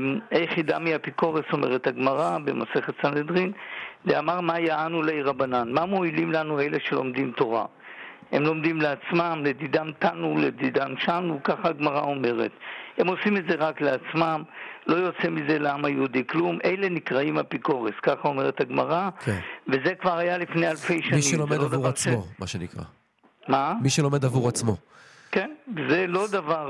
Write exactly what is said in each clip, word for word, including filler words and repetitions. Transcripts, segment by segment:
איך ידמי אפיקורס, אומרת הגמרא במסכת סנהדרין, ואמר מה יענו לי רבנן, מה מועילים לנו אלה שלומדים תורה? הם לומדים לעצמם, לדידם תנו, לדידם שנו, ככה הגמרא אומרת. הם עושים את זה רק לעצמם, לא יוצא מזה לעם היהודי כלום, אלה נקראים אפיקורס, ככה אומרת הגמרא, כן. וזה כבר היה לפני אלפי שנים. מי שלומד לא עבור עצמו, ש... מה שנקרא. מה? מי שלומד עבור עצמו. כן, זה לא דבר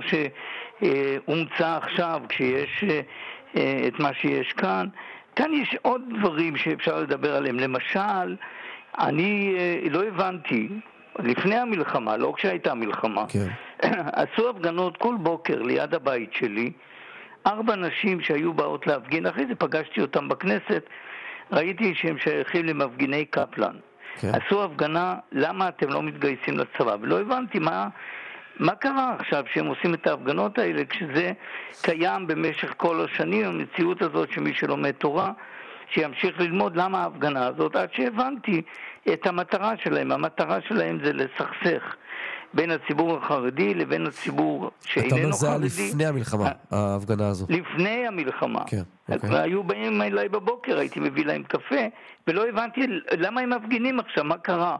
שהומצא עכשיו, כשיש את מה שיש כאן. כאן יש עוד דברים שאפשר לדבר עליהם. למשל, אני לא הבנתי, לפני המלחמה, לא כשהייתה מלחמה, כן. עשו הפגנות כל בוקר ליד הבית שלי, ארבע נשים שהיו באות להפגין, אחרי זה פגשתי אותם בכנסת, ראיתי שהם שייכים למפגיני קפלן. כן. עשו הפגנה, למה אתם לא מתגייסים לצבא? ולא הבנתי מה, מה קרה עכשיו שהם עושים את ההפגנות האלה, כשזה קיים במשך כל השנים, המציאות הזאת שמי שלומד תורה, שימשיך ללמוד למה ההפגנה הזאת, עד שהבנתי את המטרה שלהם. המטרה שלהם זה לסכסך בין הציבור החרדי לבין הציבור שאיננו חרדי. אתה אומר זה היה לפני המלחמה, ההפגנה הזו. לפני המלחמה. כן, אוקיי. היו באים אליי בבוקר, הייתי מביא להם קפה, ולא הבנתי למה הם מפגינים עכשיו, מה קרה.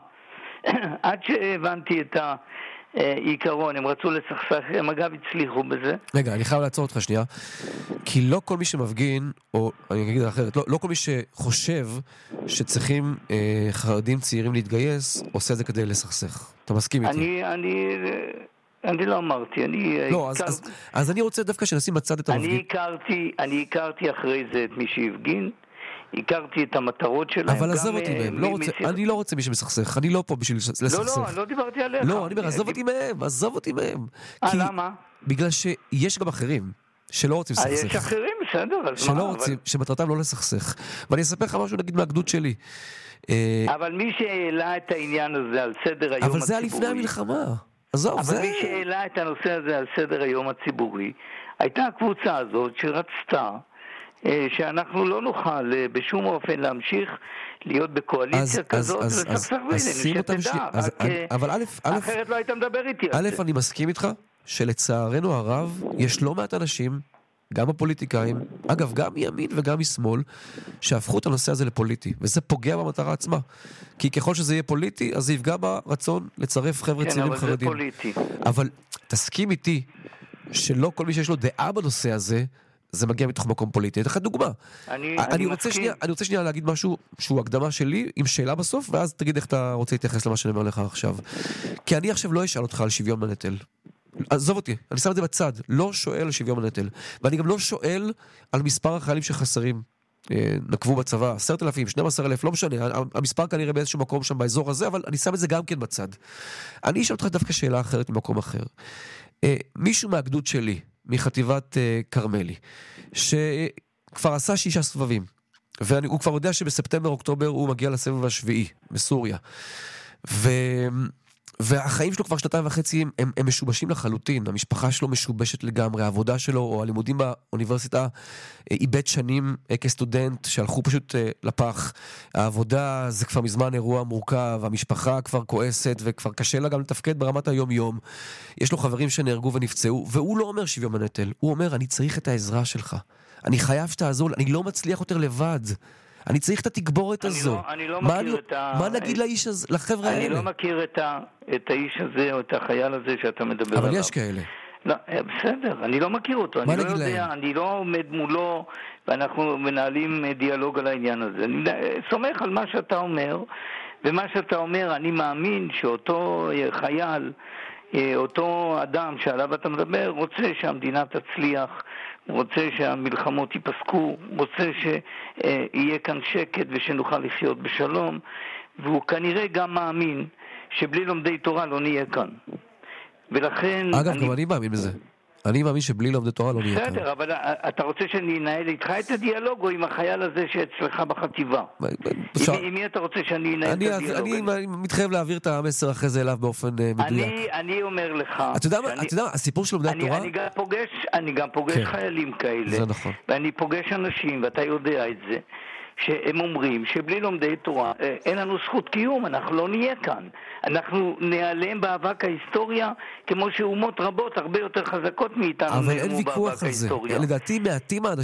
עד שהבנתי את העיקרון, הם רצו לסכסך, הם אגב הצליחו בזה. רגע, אני חייב לעצור אותך שנייה, כי לא כל מי שמפגין, או אני אגיד אחרת, לא, לא כל מי שחושב שצריכים אה, חרדים צעירים להתגייס, עושה את זה כדי לסכסך. אתה מסכים איתי? אני, אני, אני לא אמרתי, אני... לא, אז, אז, אז אני רוצה דווקא שנשים בצד את המפגין. אני הכרתי, אני הכרתי אחרי זה את מי שהפגין, הכרתי את המטרות שלהם. אבל עזוב אותי מהם, לא רוצה, אני לא רוצה מי שמסכסך, אני לא פה בשביל לסכסך. לא, לא, אני לא דיברתי עליך. לא, אני אומר, עזוב אותי מהם, עזוב אותי מהם. אה, למה? בגלל שיש גם אחרים שלא רוצים לסכסך. יש אחרים, בסדר, אז מה? שלא רוצים, שמטרתם לא לסכסך. ואני אספר לך משהו, נגיד, מהגדוד שלי. אבל מי שהעלה את העניין הזה על סדר היום הציבורי... אבל זה היה לפני המלחמה. עזוב, זה... אבל מי שהעלה את הנושא הזה על סדר היום הציבורי, הייתה הקבוצה הזאת שרצתה שאנחנו לא נוכל בשום אופן להמשיך להיות בקואליציה כזאת ולסכסך בינינו, שתדע. אבל א', אחרת לא היית מדבר איתי. א', אני מסכים איתך שלצערנו הרב יש לא מעט אנשים, גם הפוליטיקאים, אגב גם מימין וגם משמאל, שהפכו את הנושא הזה לפוליטי, וזה פוגע במטרה עצמה. כי ככל שזה יהיה פוליטי, אז זה יפגע ברצון לצרף חבר'ה צעירים חרדים. כן, אבל זה פוליטי. אבל תסכים איתי שלא כל מי שיש לו דעה בנושא הזה, זה מגיע מתוך מקום פוליטי. את אחת דוגמה. אני, אני, אני רוצה מסכים. שנייה, אני רוצה שנייה להגיד משהו שהוא הקדמה שלי, עם שאלה בסוף, ואז תגיד איך אתה רוצה להתייחס למה שאני אומר לך עכשיו. כי אני עכשיו לא אשאל אותך על שוויון בנטל. עזוב אותי, אני שם את זה בצד. לא שואל על שוויון בנטל. ואני גם לא שואל על מספר החיילים שחסרים. נקבו בצבא, עשרת אלפים, שנים עשר אלף, לא משנה. המספר כנראה באיזשהו מקום שם באזור הזה, אבל אני שם את זה גם כן בצד. אני אשאל אותך דווקא שאלה אחרת ממקום אחר. מישהו מהגדוד שלי, מחטיבת קרמלי, שכבר עשה שישה סבבים, והוא כבר יודע שבספטמבר-אוקטובר הוא מגיע לסבב השביעי, בסוריה. ו... והחיים שלו כבר שנתיים וחצי הם, הם, הם משובשים לחלוטין, המשפחה שלו משובשת לגמרי, העבודה שלו או הלימודים באוניברסיטה איבד שנים כסטודנט שהלכו פשוט לפח, העבודה זה כבר מזמן אירוע מורכב, המשפחה כבר כועסת וכבר קשה לה גם לתפקד ברמת היום יום, יש לו חברים שנהרגו ונפצעו, והוא לא אומר שוויון בנטל, הוא אומר אני צריך את העזרה שלך, אני חייב שתעזור, אני לא מצליח יותר לבד, אני צריך את התגבורת הזו. לא, אני לא מכיר אני, את ה... מה נגיד לאיש הזה, לחבר'ה אני האלה? אני לא מכיר את, ה... את האיש הזה או את החייל הזה שאתה מדבר אבל עליו. יש כאלה. לא, בסדר, אני לא מכיר אותו. אני לא יודע, להם? אני לא עומד מולו, ואנחנו מנהלים דיאלוג על העניין הזה. אני סומך על מה שאתה אומר, ומה שאתה אומר, אני מאמין שאותו חייל, אותו אדם שעליו אתה מדבר, רוצה שהמדינה תצליח, רוצה שהמלחמות ייפסקו, רוצה שיהיה כאן שקט ושנוכל לחיות בשלום, והוא כנראה גם מאמין שבלי לומדי תורה לא נהיה כאן. ולכן... אגב, אני... גם אני מאמין בזה. אני מאמין שבלי לומדי תורה לא נהיה כאן. בסדר, אבל אתה רוצה שאני אנהל איתך את הדיאלוג או עם החייל הזה שאצלך בחטיבה? עם מי אתה רוצה שאני אנהל את הדיאלוג? אני מתחייב להעביר את המסר אחרי זה אליו באופן מדויק. אני אומר לך... אתה יודע מה, הסיפור של לומדי התורה... אני גם פוגש חיילים כאלה. זה נכון. ואני פוגש אנשים, ואתה יודע את זה, שהם אומרים שבלי לומדי תורה אין לנו זכות קיום, אנחנו לא נהיה כאן. אנחנו נעלם באבק ההיסטוריה כמו שאומות רבות הרבה יותר חזקות מאיתנו. אבל אין ויכוח על זה. לדעתי מעטים האנשים